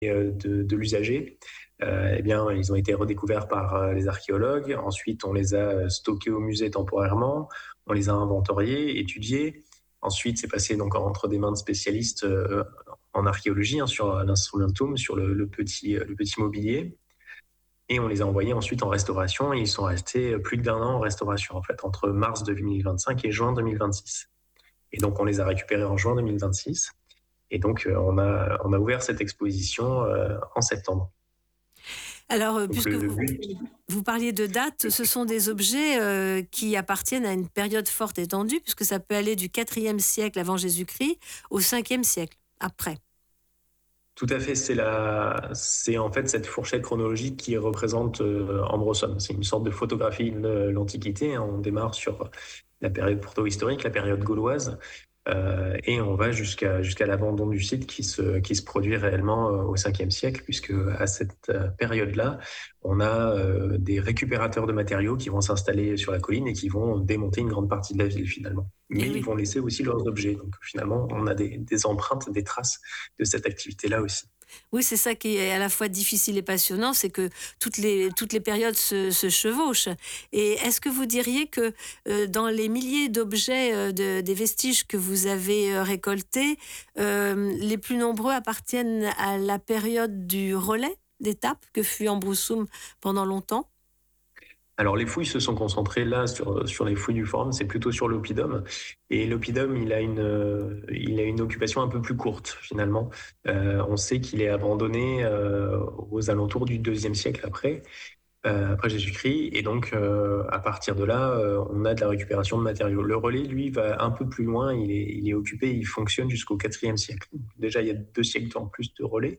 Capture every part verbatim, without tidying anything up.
euh, de, de l'usager, euh, eh bien, ils ont été redécouverts par euh, les archéologues. Ensuite, on les a euh, stockés au musée temporairement, on les a inventoriés, étudiés. Ensuite, c'est passé donc entre des mains de spécialistes euh, en archéologie, hein, sur l'instrumentum, sur le, le, petit, le petit mobilier. Et on les a envoyés ensuite en restauration et ils sont restés plus d'un an en restauration, en fait, entre mars deux mille vingt-cinq et juin deux mille vingt-six. Et donc, on les a récupérés en juin deux mille vingt-six. Et donc, euh, on, a, on a ouvert cette exposition euh, en septembre. Alors, euh, Donc, puisque le, le vous, but, vous parliez de dates, ce sont des objets euh, qui appartiennent à une période forte étendue, puisque ça peut aller du quatrième siècle avant Jésus-Christ au cinquième siècle après. tout à fait, c'est la, c'est en fait cette fourchette chronologique qui représente euh, Ambrosum. C'est une sorte de photographie de l'Antiquité. Hein. On démarre sur la période proto-historique, la période gauloise, euh, et on va jusqu'à jusqu'à l'abandon du site qui se qui se produit réellement euh, au cinquième siècle, puisque à cette euh, période-là, on a euh, des récupérateurs de matériaux qui vont s'installer sur la colline et qui vont démonter une grande partie de la ville finalement. Mais Et ils oui. vont laisser aussi leurs objets. Donc finalement, on a des, des empreintes, des traces de cette activité-là aussi. Oui, c'est ça qui est à la fois difficile et passionnant, c'est que toutes les, toutes les périodes se, se chevauchent. Et est-ce que vous diriez que euh, dans les milliers d'objets, euh, de, des vestiges que vous avez euh, récoltés, euh, les plus nombreux appartiennent à la période du relais d'étape que fut Ambroussoum pendant longtemps? Alors les fouilles se sont concentrées là sur, sur les fouilles du forum, c'est plutôt sur l'oppidum. Et l'oppidum, il a une, euh, il a une occupation un peu plus courte finalement. Euh, on sait qu'il est abandonné euh, aux alentours du deuxième siècle après, euh, après Jésus-Christ. Et donc euh, à partir de là, euh, on a de la récupération de matériaux. Le relais, lui, va un peu plus loin. Il est, il est occupé, il fonctionne jusqu'au quatrième siècle. Donc, déjà, il y a deux siècles en plus de relais.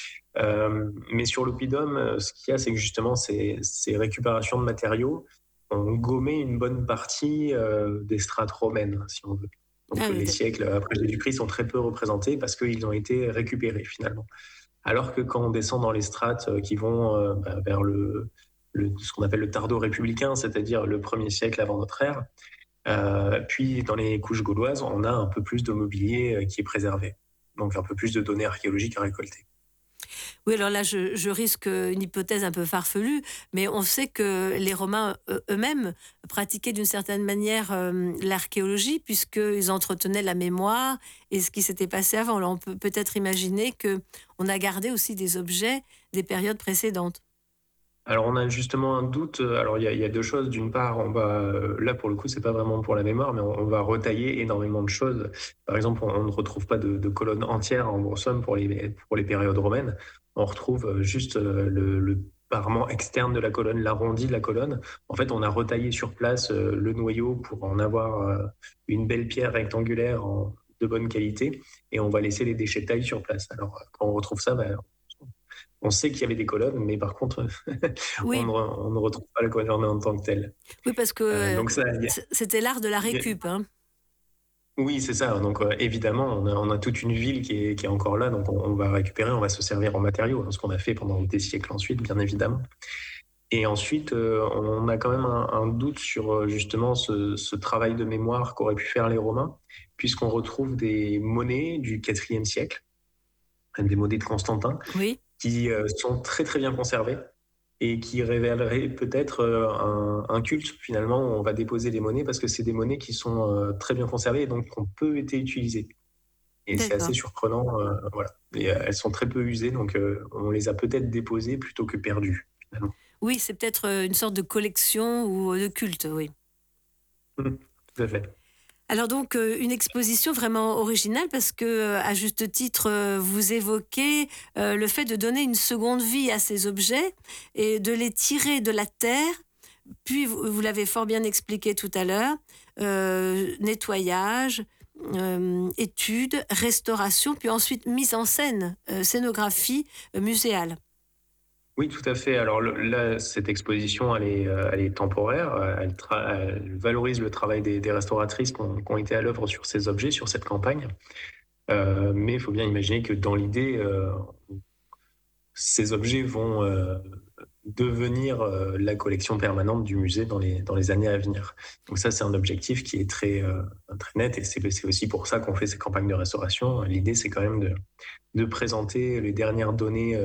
Euh, mais sur l'oppidum, ce qu'il y a, c'est que justement, ces, ces récupérations de matériaux ont gommé une bonne partie euh, des strates romaines, si on veut. Donc Ah oui, les d- siècles après Jésus-Christ sont très peu représentés parce qu'ils ont été récupérés finalement. Alors que quand on descend dans les strates euh, qui vont euh, bah, vers le, le, ce qu'on appelle le tardo-républicain, c'est-à-dire le premier siècle avant notre ère, euh, puis dans les couches gauloises, on a un peu plus de mobilier euh, qui est préservé. Donc un peu plus de données archéologiques à récolter. Oui, alors là, je, je risque une hypothèse un peu farfelue, mais on sait que les Romains eux- eux-mêmes pratiquaient d'une certaine manière euh, l'archéologie, puisqu'ils entretenaient la mémoire et ce qui s'était passé avant. Alors on peut peut-être imaginer qu'on a gardé aussi des objets des périodes précédentes. Alors on a justement un doute. Alors il y a, il y a deux choses. D'une part, on va euh, là pour le coup c'est pas vraiment pour la mémoire, mais on, on va retailler énormément de choses. Par exemple, on, on ne retrouve pas de, de colonnes entières en Brossomme pour les pour les périodes romaines. On retrouve euh, juste euh, le, le parement externe de la colonne, l'arrondi de la colonne. En fait, on a retaillé sur place euh, le noyau pour en avoir euh, une belle pierre rectangulaire en de bonne qualité, et on va laisser les déchets de taille sur place. Alors quand on retrouve ça, ben, on sait qu'il y avait des colonnes, mais par contre, on ne, Oui, on ne retrouve pas la colonne en tant que telle. oui, parce que Euh, euh, donc ça, y a- c- c'était l'art de la y a- récup, hein. oui, c'est ça. Donc euh, évidemment, on a, on a toute une ville qui est, qui est encore là, donc on, on va récupérer, on va se servir en matériaux, hein, ce qu'on a fait pendant des siècles ensuite, bien évidemment. Et ensuite, euh, on a quand même un, un doute sur euh, justement ce, ce travail de mémoire qu'auraient pu faire les Romains, puisqu'on retrouve des monnaies du quatrième siècle, des monnaies de Constantin, Oui, qui euh, sont très très bien conservées et qui révélerait peut-être euh, un, un culte. Finalement, on va déposer les monnaies parce que c'est des monnaies qui sont euh, très bien conservées et donc qui ont peu été utilisées. Et c'est assez d'accord. surprenant, euh, voilà. Et euh, elles sont très peu usées, donc euh, on les a peut-être déposées plutôt que perdues, finalement. Oui, c'est peut-être euh, une sorte de collection ou de culte, oui. Mhm, tout à fait. Alors donc euh, une exposition vraiment originale parce que euh, à juste titre euh, vous évoquez euh, le fait de donner une seconde vie à ces objets et de les tirer de la terre. Puis vous, vous l'avez fort bien expliqué tout à l'heure, euh, nettoyage, euh, études, restauration, puis ensuite mise en scène, euh, scénographie euh, muséale. Oui, tout à fait. Alors le- là, cette exposition, elle est, euh, elle est temporaire. Euh, Elle, tra- elle valorise le travail des, des restauratrices qui ont, qui ont été à l'œuvre sur ces objets, sur cette campagne. Euh, mais il faut bien imaginer que dans l'idée, euh, ces objets vont euh, devenir euh, la collection permanente du musée dans les, dans les années à venir. Donc ça, c'est un objectif qui est très, euh, très net et c'est c'est aussi pour ça qu'on fait ces campagnes de restauration. L'idée, c'est quand même de, de présenter les dernières données